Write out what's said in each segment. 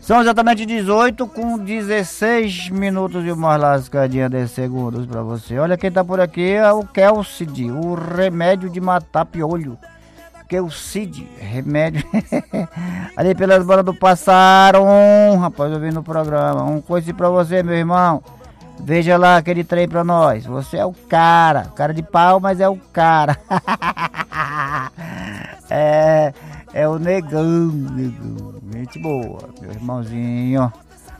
São exatamente 18 com 16 minutos e uma lascadinha de segundos pra você. Olha quem tá por aqui, é o Kelcid, o remédio de matar piolho. Kelcid, remédio. Ali pelas bandas do Passaram, rapaz, ouvindo o programa. Um coisa pra você, meu irmão. Veja lá aquele trem pra nós. Você é o cara de pau, mas é o cara. É o negão. Gente boa, meu irmãozinho.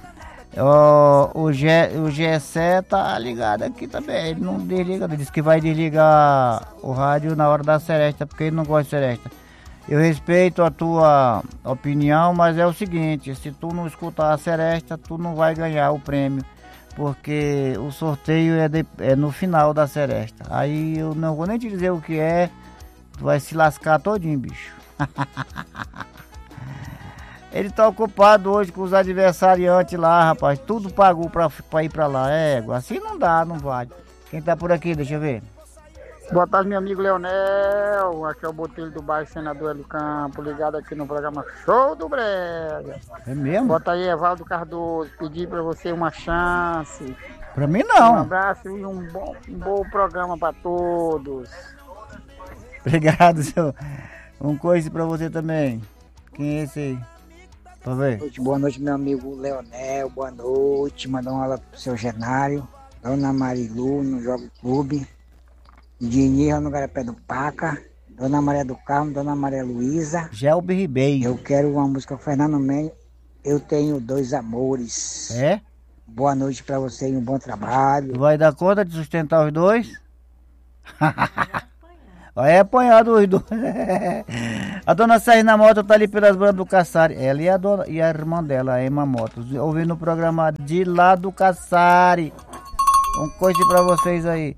O Gessé tá ligado aqui também. Ele não desliga, ele disse que vai desligar o rádio na hora da seresta, porque ele não gosta de seresta. Eu respeito a tua opinião, mas é o seguinte: se tu não escutar a seresta, tu não vai ganhar o prêmio, porque o sorteio é no final da seresta. Aí eu não vou nem te dizer o que é, tu vai se lascar todinho, bicho. Ele tá ocupado hoje com os adversariantes lá, rapaz. Tudo pagou pra ir pra lá. Assim não dá, não vale. Quem tá por aqui, deixa eu ver. Boa tarde, meu amigo Leonel. Aqui é o Botelho do bairro Senador Hélio Campo, ligado aqui no programa Show do Brega. É mesmo? Bota aí, Evaldo Cardoso. Pedi pra você uma chance. Pra mim não. Um abraço e um bom programa pra todos. Obrigado, seu. Um coisa pra você também. Quem é esse aí? Pra ver. Boa noite, meu amigo Leonel. Boa noite. Mandar uma aula pro seu Genário. Dona Marilu no Jogo Clube. Diniz no Garapé do Paca. Dona Maria do Carmo, Dona Maria Luísa. Gelbe Ribeiro. Eu quero uma música Fernando Mendes. Eu tenho dois amores. É? Boa noite pra você e um bom trabalho. Tu vai dar conta de sustentar os dois? Vai apanhar dos dois. A dona Serrina Moto tá ali pelas bandas do Caçari. Ela e a irmã dela, a Emma Motos, ouvindo o programa de lá do Caçari. Um coisa pra vocês aí.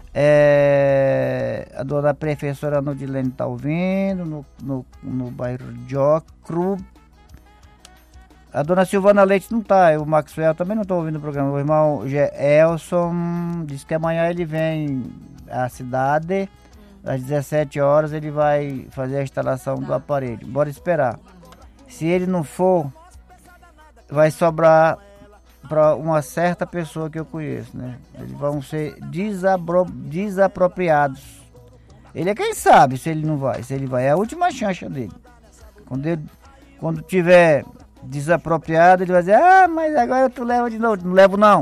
A dona professora Nodilene tá ouvindo no bairro Jocro. A dona Silvana Leite não tá, o Maxwell também não tá ouvindo o programa. O irmão Elson disse que amanhã ele vem à cidade. Às 17 horas ele vai fazer a instalação do aparelho. Bora esperar. Se ele não for, vai sobrar para uma certa pessoa que eu conheço, né? Eles vão ser desapropriados. Ele é quem sabe se ele não vai. Se ele vai, é a última chance dele. Quando tiver desapropriado, ele vai dizer: mas agora tu leva de novo. Não levo não.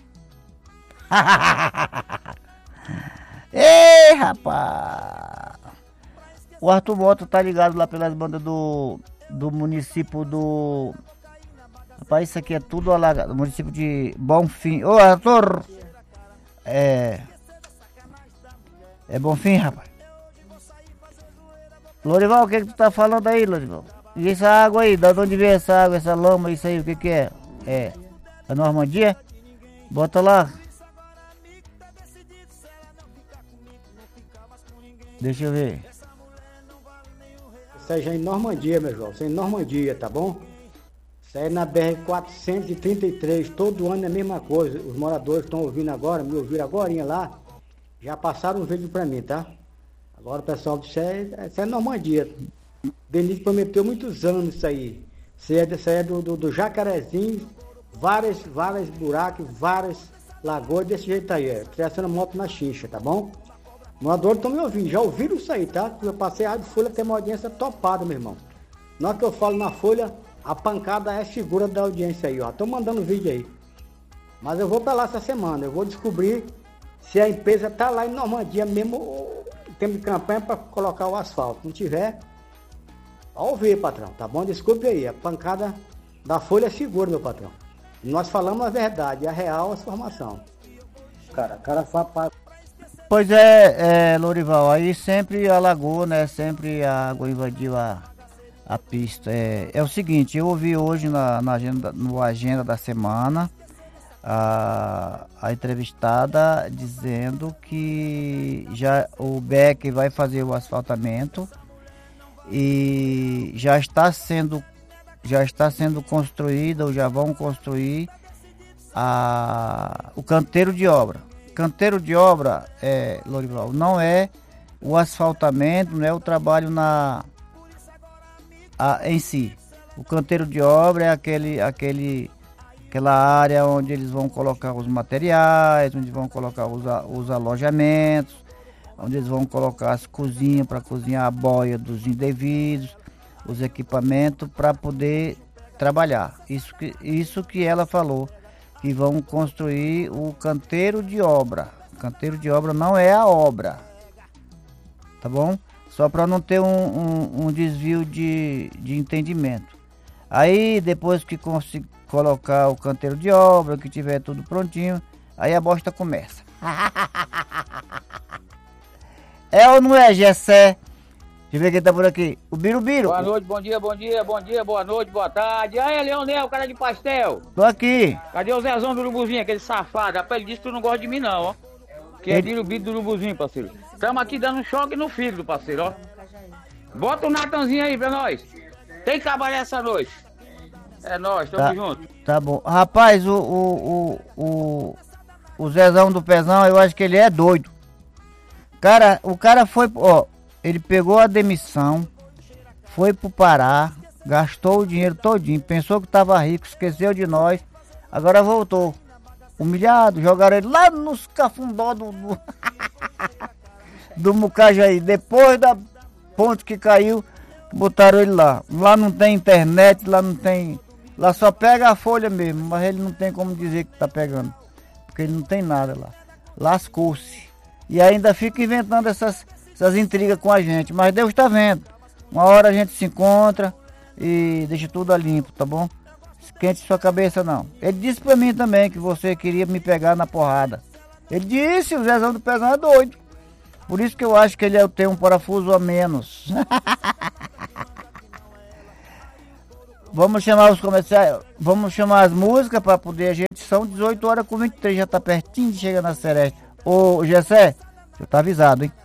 Ei, rapaz! O Arthur Mota tá ligado lá pelas bandas do município do... Rapaz, isso aqui é tudo alagado. Município de Bonfim. Ô, Arthur! É Bonfim, rapaz. Lorival, o que tu tá falando aí, Lorival? E essa água aí? Da onde vem essa água, essa lama, isso aí? O que é? É Normandia? Bota lá. Deixa eu ver. Isso aí já é em Normandia, meu João. Isso é em Normandia, tá bom? Isso aí é na BR-433. Todo ano é a mesma coisa. Os moradores estão ouvindo agora, me ouviram agorinha lá. Já passaram um vídeo pra mim, tá? Agora o pessoal disse: isso é Normandia. Denise prometeu muitos anos isso aí. Isso aí é do Jacarezinho. Vários buracos, várias lagoas desse jeito aí. Criação moto na xixa, tá bom? Moradores estão me ouvindo, já ouviram isso aí, tá? Eu passei a Rádio Folha, tem uma audiência topada, meu irmão. Na hora que eu falo na Folha, a pancada é segura da audiência aí, ó. Tô mandando vídeo aí. Mas eu vou pra lá essa semana, eu vou descobrir se a empresa tá lá em Normandia mesmo, em tempo de campanha, para colocar o asfalto. Não tiver, ao ouvir, patrão, tá bom? Desculpe aí, a pancada da Folha é segura, meu patrão. Nós falamos a verdade, a real a informação. Cara fala. Pois Lorival, aí sempre alagou, né? Sempre a água invadiu a pista. É o seguinte, eu ouvi hoje no agenda da semana a entrevistada dizendo que já o BEC vai fazer o asfaltamento e já está sendo construída, ou já vão construir o canteiro de obra. Canteiro de obra, Lorival, não é o asfaltamento, não é o trabalho em si. O canteiro de obra é aquela área onde eles vão colocar os materiais, onde vão colocar os alojamentos, onde eles vão colocar as cozinhas para cozinhar a boia dos indevidos, os equipamentos para poder trabalhar. Isso que ela falou, que vão construir o canteiro de obra. O canteiro de obra não é a obra, tá bom? Só para não ter um desvio de entendimento. Aí depois que conseguir colocar o canteiro de obra, que tiver tudo prontinho, aí a bosta começa. É ou não é, Gessé? Deixa eu ver quem tá por aqui. O Birubiru. Boa noite, bom dia, boa noite, boa tarde. Aí, Leonel, cara de pastel. Tô aqui. Cadê o Zezão do Urubuzinho, aquele safado? Rapaz, ele disse que tu não gosta de mim não, ó. Que é Birubiru do Urubuzinho, parceiro. Tamo aqui dando um choque no fígado, parceiro, ó. Bota o Natanzinho aí pra nós. Tem que trabalhar essa noite. É nóis, tamo junto. Tá bom. Rapaz, o Zezão do Pezão, eu acho que ele é doido. Cara, o cara foi, ó, ele pegou a demissão, foi pro Pará, gastou o dinheiro todinho, pensou que tava rico, esqueceu de nós, agora voltou. Humilhado, jogaram ele lá nos cafundó do Mucajaí. Depois da ponte que caiu, botaram ele lá. Lá não tem internet, lá não tem... Lá só pega a folha mesmo, mas ele não tem como dizer que tá pegando. Porque ele não tem nada lá. Lascou-se. E ainda fica inventando essas intrigas com a gente. Mas Deus tá vendo. Uma hora a gente se encontra e deixa tudo a limpo, tá bom? Esquente sua cabeça não. Ele disse pra mim também que você queria me pegar na porrada. Ele disse, o Zezão do Pezão é doido. Por isso que eu acho que ele tem um parafuso a menos. Vamos chamar os comerciais, vamos chamar as músicas para poder a gente. São 18h com 23, já tá pertinho de chegar na Sereste. Ô Gessé, você tá avisado, hein?